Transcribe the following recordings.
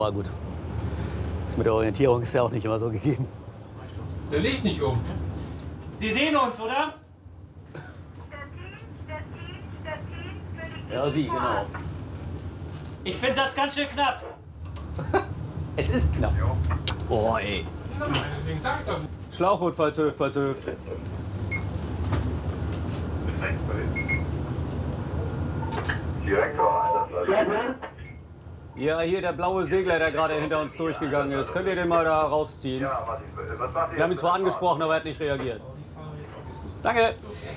War gut. Das mit der Orientierung ist ja auch nicht immer so gegeben. Der liegt nicht um. Sie sehen uns, oder? Ja, Sie, genau. Ich finde das ganz schön knapp. Es ist knapp. Boah, ey. Deswegen sag ich doch. Schlauchboot, falls Hüft, falls Hüft. Ja, hier der blaue Segler, der gerade hinter uns durchgegangen ist. Könnt ihr den mal da rausziehen? Wir haben ihn zwar angesprochen, aber er hat nicht reagiert. Danke.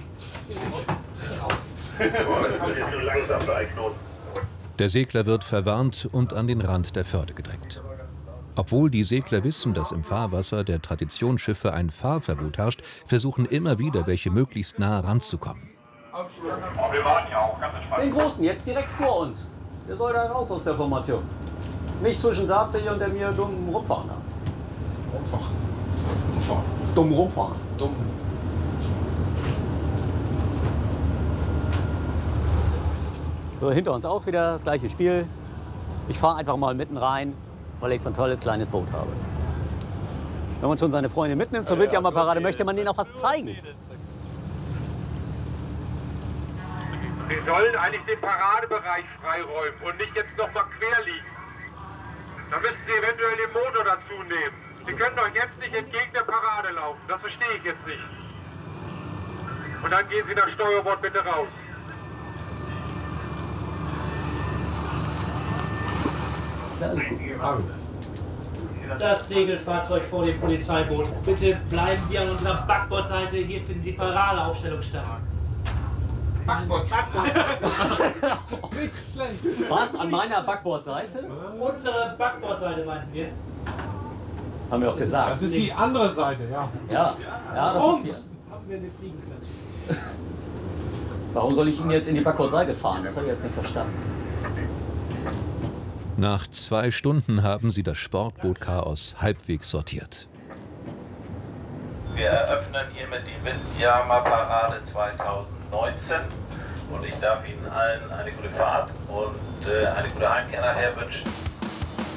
Der Segler wird verwarnt und an den Rand der Förde gedrängt. Obwohl die Segler wissen, dass im Fahrwasser der Traditionsschiffe ein Fahrverbot herrscht, versuchen immer wieder, welche möglichst nah ranzukommen. Den Großen, jetzt direkt vor uns. Der soll da raus aus der Formation. Nicht zwischen Saatsee und der mir dummen Rumfahren da. Rumfahren. Dumm rumfahren. Dumm. So, hinter uns auch wieder das gleiche Spiel. Ich fahre einfach mal mitten rein, weil ich so ein tolles kleines Boot habe. Wenn man schon seine Freunde mitnimmt zur Wildjammerparade, möchte man denen auch was zeigen. Sie sollen eigentlich den Paradebereich freiräumen und nicht jetzt noch mal quer liegen. Da müssen Sie eventuell den Motor dazu nehmen. Sie können doch jetzt nicht entgegen der Parade laufen. Das verstehe ich jetzt nicht. Und dann gehen Sie nach Steuerbord bitte raus. Ist ja alles gut. Das Segelfahrzeug vor dem Polizeiboot. Bitte bleiben Sie an unserer Backbordseite. Hier findet die Paradeaufstellung statt. Backbordseite. Nicht schlecht. Was? An meiner Backbordseite? Unsere Backbordseite meinten wir. Haben wir auch gesagt. Das ist die andere Seite, ja. Ja, das ist Rums haben wir eine Fliegenklatsche. hier. Warum soll ich ihn jetzt in die Backbordseite fahren? Das habe ich jetzt nicht verstanden. Nach 2 Stunden haben sie das Sportboot Chaos halbwegs sortiert. Wir eröffnen hiermit die Windjammerparade 2019 und ich darf Ihnen allen eine gute Fahrt und eine gute Heimkehr nachher wünschen.